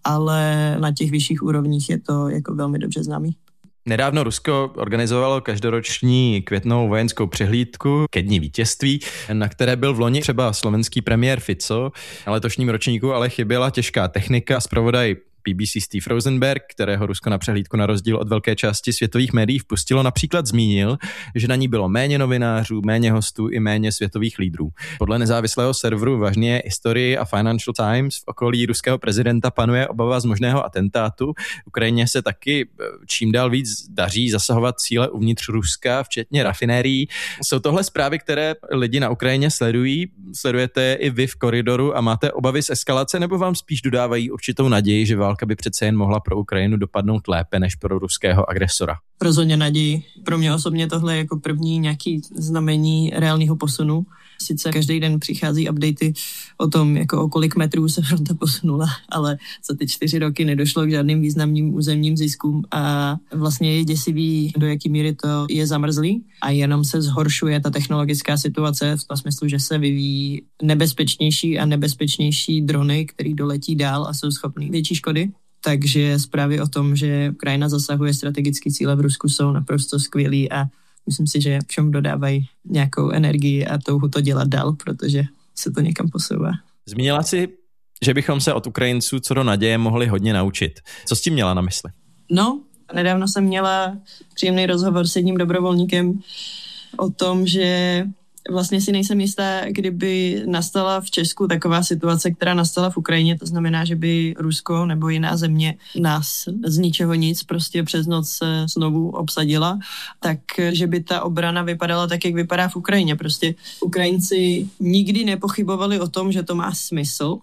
ale na těch vyšších úrovních je to jako velmi dobře známý. Nedávno Rusko organizovalo každoroční květnovou vojenskou přehlídku ke dní vítězství, na které byl vloni třeba slovenský premiér Fico. Na letošním ročníku ale chyběla těžká technika a zpravodaj BBC Steve Rosenberg, kterého Rusko na přehlídku na rozdíl od velké části světových médií vpustilo, například zmínil, že na ní bylo méně novinářů, méně hostů i méně světových lídrů. Podle nezávislého serveru Vážně History a Financial Times v okolí ruského prezidenta panuje obava z možného atentátu. Ukrajině se taky čím dál víc daří zasahovat cíle uvnitř Ruska, včetně rafinérií. Jsou tohle zprávy, které lidi na Ukrajině sledují? Sledujete je i vy v Koridoru a máte obavy z eskalace, nebo vám spíš dodávají určitou naději, že válka by přece jen mohla pro Ukrajinu dopadnout lépe než pro ruského agresora? Rozhodně naději. Pro mě osobně tohle je jako první nějaký znamení reálného posunu. Sice každý den přichází updaty o tom, jako o kolik metrů se fronta posunula, ale za ty 4 roky nedošlo k žádným významným územním ziskům a vlastně je děsivý, do jaký míry to je zamrzlý a jenom se zhoršuje ta technologická situace v tom smyslu, že se vyvíjí nebezpečnější a nebezpečnější drony, který doletí dál a jsou schopný větší škody. Takže zprávy o tom, že Ukrajina zasahuje strategické cíle v Rusku, jsou naprosto skvělý a myslím si, že všem dodávají nějakou energii a touhu to dělat dál, protože se to někam posouvá. Zmínila si, že bychom se od Ukrajinců co do naděje mohli hodně naučit. Co s tím měla na mysli? No, nedávno jsem měla příjemný rozhovor s jedním dobrovolníkem o tom, že vlastně si nejsem jistá, kdyby nastala v Česku taková situace, která nastala v Ukrajině, to znamená, že by Rusko nebo jiná země nás z ničeho nic prostě přes noc znovu obsadila, tak že by ta obrana vypadala tak, jak vypadá v Ukrajině. Prostě Ukrajinci nikdy nepochybovali o tom, že to má smysl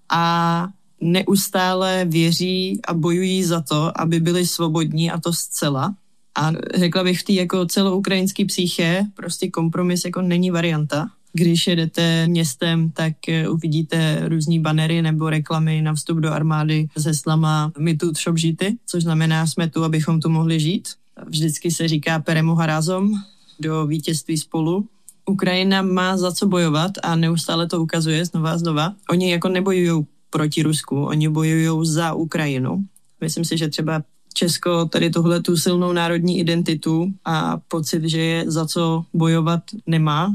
a neustále věří a bojují za to, aby byli svobodní a to zcela. A řekla bych v té jako celoukrajinské psyché prostě kompromis jako není varianta. Když jedete městem, tak uvidíte různý banery nebo reklamy na vstup do armády s heslama my tu šop žity, což znamená jsme tu, abychom tu mohli žít. Vždycky se říká peremога razom, do vítězství spolu. Ukrajina má za co bojovat a neustále to ukazuje znova a znova. Oni jako nebojujou proti Rusku, oni bojujou za Ukrajinu. Myslím si, že třeba Česko tady tohle tu silnou národní identitu a pocit, že je za co bojovat nemá,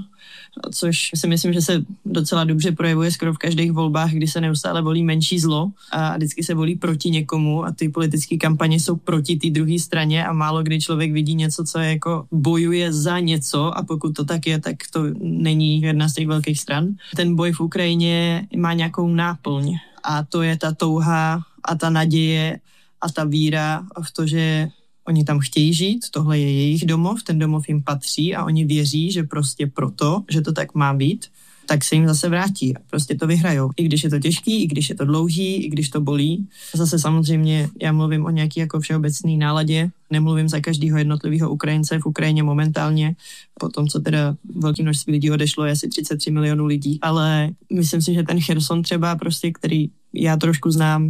což si myslím, že se docela dobře projevuje skoro v každých volbách, kdy se neustále volí menší zlo a vždycky se volí proti někomu a ty politické kampaně jsou proti té druhé straně a málo kdy člověk vidí něco, co je jako bojuje za něco a pokud to tak je, tak to není jedna z těch velkých stran. Ten boj v Ukrajině má nějakou náplň a to je ta touha a ta naděje a ta víra v to, že oni tam chtějí žít, tohle je jejich domov, ten domov jim patří a oni věří, že prostě proto, že to tak má být, tak se jim zase vrátí a prostě to vyhrajou. I když je to těžký, i když je to dlouhý, i když to bolí. Zase samozřejmě já mluvím o nějaký jako všeobecný náladě, nemluvím za každého jednotlivého Ukrajince v Ukrajině momentálně, po tom, co teda velké množství lidí odešlo, je asi 33 milionů lidí, ale myslím si, že ten Cherson třeba prostě, který já trošku znám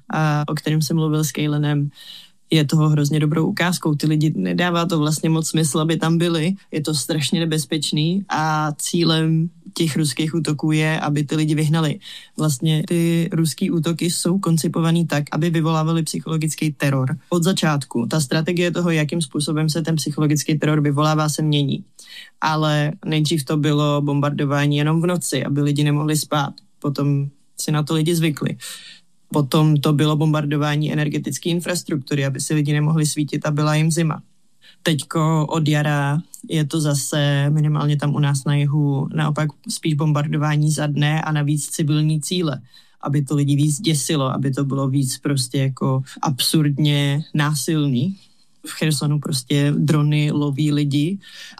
a o kterém jsem mluvil s Kejlenem, je toho hrozně dobrou ukázkou. Ty lidi nedává to vlastně moc smysl, aby tam byli. Je to strašně nebezpečný a cílem těch ruských útoků je, aby ty lidi vyhnali. Vlastně ty ruský útoky jsou koncipovaný tak, aby vyvolávaly psychologický teror. Od začátku. Ta strategie toho, jakým způsobem se ten psychologický teror vyvolává, se mění. Ale nejdřív to bylo bombardování jenom v noci, aby lidi nemohli spát. Potom si na to lidi zvykli. Potom to bylo bombardování energetické infrastruktury, aby si lidi nemohli svítit a byla jim zima. Teďko od jara je to zase minimálně tam u nás na jihu naopak spíš bombardování za dne a navíc civilní cíle, aby to lidi víc děsilo, aby to bylo víc prostě jako absurdně násilný. V Chersonu prostě drony loví lidi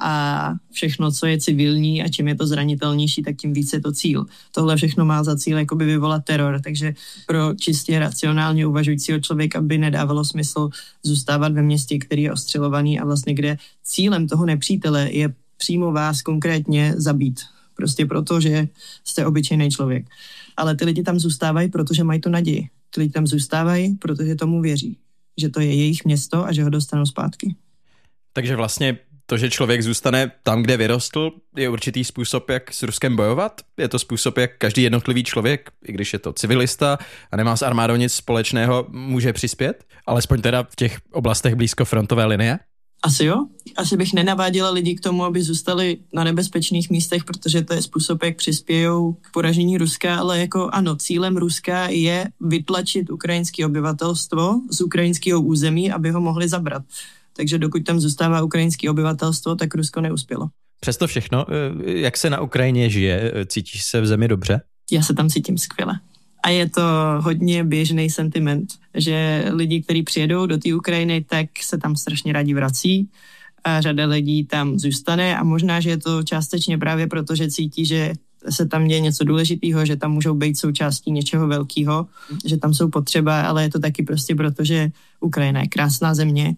a všechno, co je civilní a čím je to zranitelnější, tak tím víc je to cíl. Tohle všechno má za cíl jakoby vyvolat teror, takže pro čistě racionálně uvažujícího člověka by nedávalo smysl zůstávat ve městě, který je ostřelovaný a vlastně kde cílem toho nepřítele je přímo vás konkrétně zabít. Prostě proto, že jste obyčejný člověk. Ale ty lidi tam zůstávají, protože mají tu naději. Ty lidi tam zůstávají, protože tomu věří, že to je jejich město a že ho dostanou zpátky. Takže vlastně to, že člověk zůstane tam, kde vyrostl, je určitý způsob, jak s Ruskem bojovat? Je to způsob, jak každý jednotlivý člověk, i když je to civilista a nemá s armádou nic společného, může přispět? Alespoň teda v těch oblastech blízko frontové linie? Asi jo. Asi bych nenaváděla lidi k tomu, aby zůstali na nebezpečných místech, protože to je způsob, jak přispějou k poražení Ruska, ale jako ano, cílem Ruska je vytlačit ukrajinské obyvatelstvo z ukrajinského území, aby ho mohli zabrat. Takže dokud tam zůstává ukrajinské obyvatelstvo, tak Rusko neuspělo. Přesto všechno, jak se na Ukrajině žije? Cítíš se v zemi dobře? Já se tam cítím skvěle. A je to hodně běžný sentiment, že lidi, kteří přijedou do té Ukrajiny, tak se tam strašně rádi vrací a řada lidí tam zůstane a možná, že je to částečně právě proto, že cítí, že se tam děje něco důležitého, že tam můžou být součástí něčeho velkého, že tam jsou potřeba, ale je to taky prostě proto, že Ukrajina je krásná země,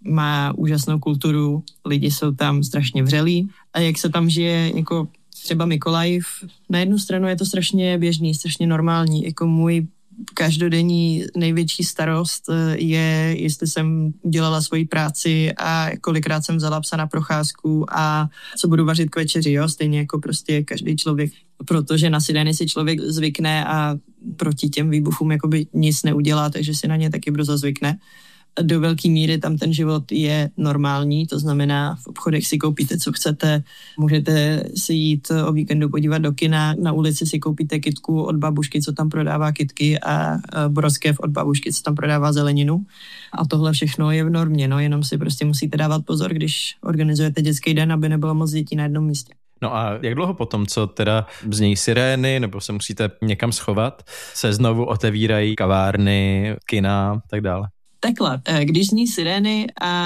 má úžasnou kulturu, lidi jsou tam strašně vřelí a jak se tam žije jako třeba Mykolajiv, na jednu stranu je to strašně běžný, strašně normální, jako můj každodenní největší starost je, jestli jsem dělala svoji práci a kolikrát jsem vzala psa na procházku a co budu vařit k večeři, jo, stejně jako prostě každý člověk, protože na sirény si člověk zvykne a proti těm výbuchům jakoby nic neudělá, takže si na ně taky brzo zvykne. Do velké míry tam ten život je normální, to znamená v obchodech si koupíte, co chcete, můžete si jít o víkendu podívat do kina, na ulici si koupíte kytku od babušky, co tam prodává kytky a broskev od babušky, co tam prodává zeleninu a tohle všechno je v normě, no jenom si prostě musíte dávat pozor, když organizujete dětský den, aby nebylo moc dětí na jednom místě. No a jak dlouho potom, co teda znějí sirény, nebo se musíte někam schovat, se znovu otevírají kavárny, kina a tak dále? Takhle, když zní sirény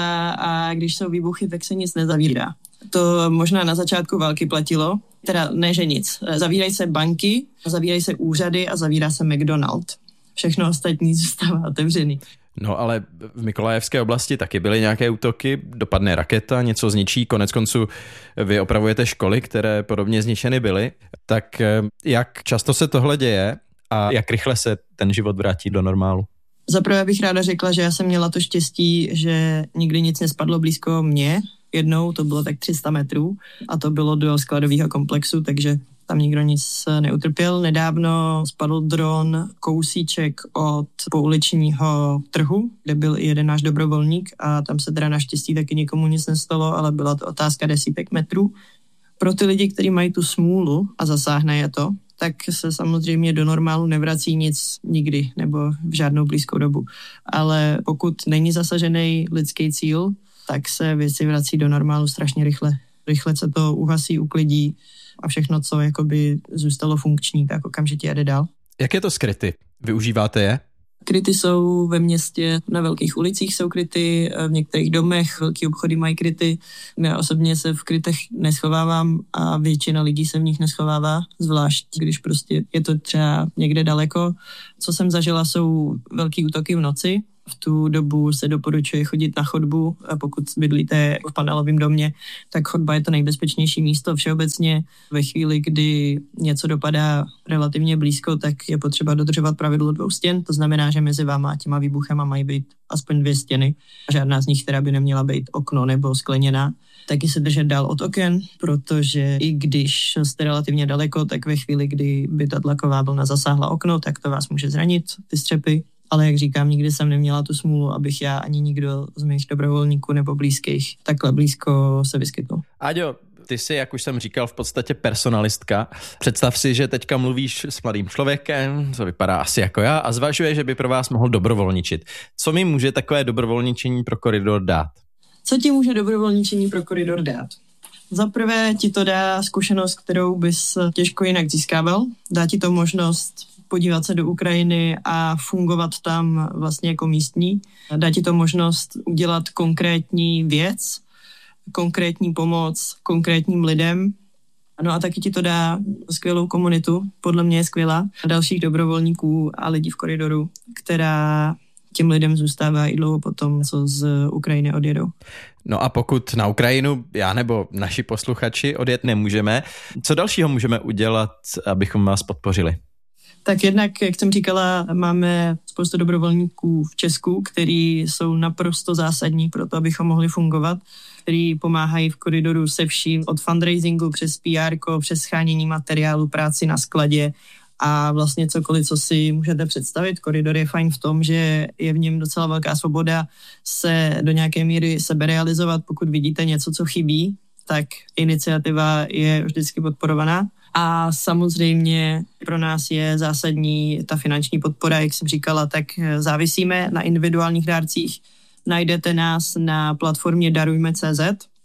a když jsou výbuchy, tak se nic nezavírá. To možná na začátku války platilo, teda ne, že nic. Zavírají se banky, zavírají se úřady a zavírá se McDonald. Všechno ostatní zůstává otevřený. No ale v Mykolajevské oblasti taky byly nějaké útoky, dopadne raketa, něco zničí, konec konců vy opravujete školy, které podobně zničeny byly. Tak jak často se tohle děje a jak rychle se ten život vrátí do normálu? Zaprvé bych ráda řekla, že já jsem měla to štěstí, že nikdy nic nespadlo blízko mě. Jednou to bylo tak 300 metrů a to bylo do skladového komplexu, takže tam nikdo nic neutrpěl. Nedávno spadl dron kousíček od pouličního trhu, kde byl i jeden náš dobrovolník a tam se teda naštěstí taky nikomu nic nestalo, ale byla to otázka desítek metrů. Pro ty lidi, kteří mají tu smůlu a zasáhne je to, tak se samozřejmě do normálu nevrací nic nikdy nebo v žádnou blízkou dobu. Ale pokud není zasažený lidský cíl, tak se věci vrací do normálu strašně rychle. Rychle se to uhasí, uklidí a všechno, co jakoby zůstalo funkční, tak okamžitě jede dál. Jak je to s kryty? Využíváte je? Kryty jsou ve městě, na velkých ulicích jsou kryty, v některých domech velký obchody mají kryty. Já osobně se v krytech neschovávám a většina lidí se v nich neschovává, zvlášť když prostě je to třeba někde daleko. Co jsem zažila, jsou velký útoky v noci. V tu dobu se doporučuje chodit na chodbu a pokud bydlíte v panelovém domě, tak chodba je to nejbezpečnější místo všeobecně. Ve chvíli, kdy něco dopadá relativně blízko, tak je potřeba dodržovat pravidlo 2 stěn. To znamená, že mezi váma a těma výbuchama mají být aspoň 2 stěny. A žádná z nich, která by neměla být okno nebo skleněná. Taky se držet dál od oken, protože i když jste relativně daleko, tak ve chvíli, kdy by ta tlaková vlna zasáhla okno, tak to vás může zranit, ty střepy. Ale jak říkám, nikdy jsem neměla tu smůlu, abych já ani nikdo z mých dobrovolníků nebo blízkých takhle blízko se vyskytl. Áďo, ty jsi, jak už jsem říkal, v podstatě personalistka. Představ si, že teďka mluvíš s mladým člověkem, co vypadá asi jako já, a zvažuje, že by pro vás mohl dobrovolničit. Co mi může takové dobrovolničení pro koridor dát? Co ti může dobrovolničení pro koridor dát? Za prvé ti to dá zkušenost, kterou bys těžko jinak získával. Dá ti to možnost podívat se do Ukrajiny a fungovat tam vlastně jako místní. Dá ti to možnost udělat konkrétní věc, konkrétní pomoc konkrétním lidem. No a taky ti to dá skvělou komunitu, podle mě je skvělá, dalších dobrovolníků a lidí v koridoru, která těm lidem zůstává i dlouho potom, co z Ukrajiny odjedou. No a pokud na Ukrajinu já nebo naši posluchači odjet nemůžeme, co dalšího můžeme udělat, abychom vás podpořili? Tak jednak, jak jsem říkala, máme spoustu dobrovolníků v Česku, kteří jsou naprosto zásadní pro to, abychom mohli fungovat, kteří pomáhají v koridoru se vším, od fundraisingu přes PR, přes schánění materiálu, práci na skladě a vlastně cokoliv, co si můžete představit. Koridor je fajn v tom, že je v něm docela velká svoboda se do nějaké míry seberealizovat. Pokud vidíte něco, co chybí, tak iniciativa je vždycky podporovaná. A samozřejmě pro nás je zásadní ta finanční podpora, jak jsem říkala, tak závisíme na individuálních dárcích. Najdete nás na platformě darujme.cz,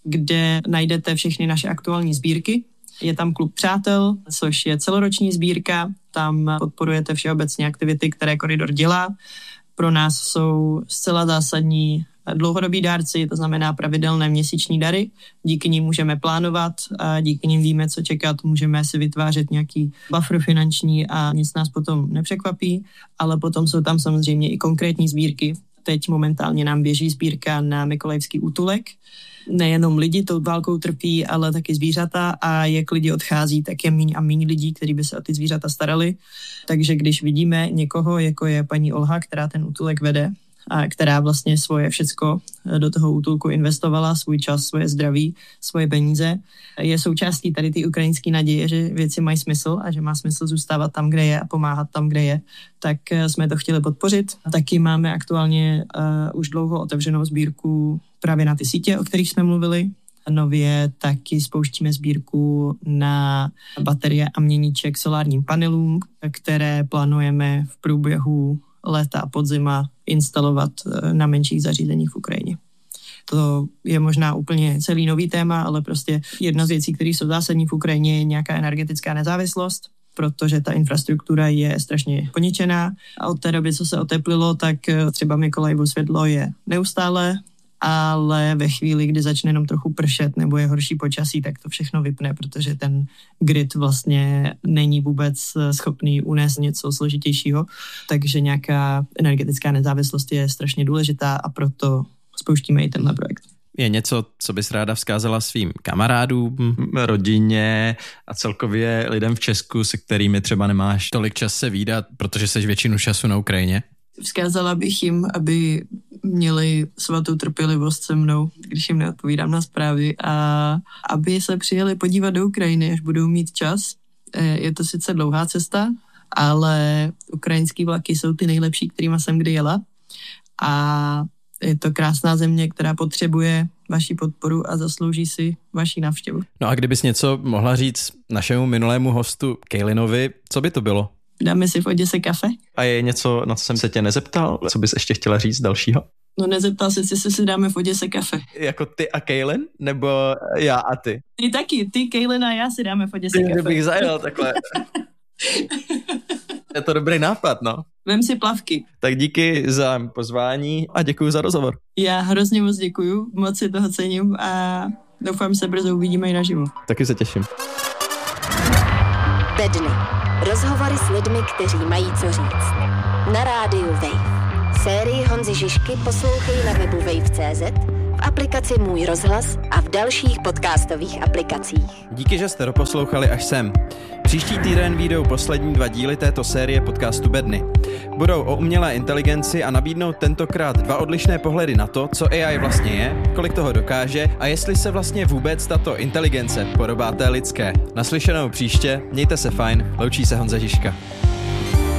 kde najdete všechny naše aktuální sbírky. Je tam klub přátel, což je celoroční sbírka, tam podporujete všeobecně aktivity, které koridor dělá. Pro nás jsou zcela zásadní dlouhodobí dárci, to znamená pravidelné měsíční dary. Díky nim můžeme plánovat a díky nim víme, co čekat. Můžeme si vytvářet nějaký buffer finanční a nic nás potom nepřekvapí, ale potom jsou tam samozřejmě i konkrétní sbírky. Teď momentálně nám běží sbírka na Mykolajivský útulek. Nejenom lidi tou válkou trpí, ale taky zvířata a jak lidi odchází, tak je míň a míň lidí, kteří by se o ty zvířata starali. Takže když vidíme někoho, jako je paní Olha, která ten útulek vede, a která vlastně svoje všecko do toho útulku investovala, svůj čas, svoje zdraví, svoje peníze. Je součástí tady ty ukrajinské naděje, že věci mají smysl a že má smysl zůstávat tam, kde je a pomáhat tam, kde je. Tak jsme to chtěli podpořit. Taky máme aktuálně už dlouho otevřenou sbírku právě na ty sítě, o kterých jsme mluvili. Nově taky spouštíme sbírku na baterie a měníček solárním panelům, které plánujeme v průběhu léta a podzima instalovat na menších zařízeních v Ukrajině. To je možná úplně celý nový téma, ale prostě jedna z věcí, které jsou zásadní v Ukrajině, je nějaká energetická nezávislost, protože ta infrastruktura je strašně poničená a od té doby, co se oteplilo, tak třeba Mykolajivu světlo je neustále, ale ve chvíli, kdy začne jenom trochu pršet nebo je horší počasí, tak to všechno vypne, protože ten grid vlastně není vůbec schopný unést něco složitějšího, takže nějaká energetická nezávislost je strašně důležitá a proto spouštíme i tenhle projekt. Je něco, co bys ráda vzkázala svým kamarádům, rodině a celkově lidem v Česku, se kterými třeba nemáš tolik čas se vídat, protože jsi většinu času na Ukrajině? Vzkázala bych jim, aby měli svatou trpělivost se mnou, když jim neodpovídám na zprávy a aby se přijeli podívat do Ukrajiny, až budou mít čas. Je to sice dlouhá cesta, ale ukrajinský vlaky jsou ty nejlepší, kterýma jsem kdy jela. A je to krásná země, která potřebuje vaši podporu a zaslouží si vaši návštěvu. No a kdybys něco mohla říct našemu minulému hostu Kejlinovi, co by to bylo? Dáme si v Oděse kafe. A je něco, na co jsem se tě nezeptal? Co bys ještě chtěla říct dalšího? No nezeptal se, jestli si dáme v Oděse kafe. Jako ty a Kejlin? Nebo já a ty? Ty taky, ty, Kejlin a já si dáme v Oděse kafe. Kdybych zajel takhle. Je to dobrý nápad, no. Vem si plavky. Tak díky za pozvání a děkuji za rozhovor. Já hrozně moc děkuju, moc si toho cením a doufám, se brzo uvidíme i naživo. Taky se těším. Bedny. Rozhovory s lidmi, kteří mají co říct. Na rádiu Wave. Sérii Honzy Žižky poslouchej na webu wave.cz, v aplikaci Můj rozhlas a v dalších podcastových aplikacích. Díky, že jste doposlouchali až sem. Příští týden vyjdou poslední 2 díly této série podcastu Bedny. Budou o umělé inteligenci a nabídnou tentokrát 2 odlišné pohledy na to, co AI vlastně je, kolik toho dokáže a jestli se vlastně vůbec tato inteligence podobá té lidské. Naslyšenou příště, mějte se fajn, loučí se Honza Žižka.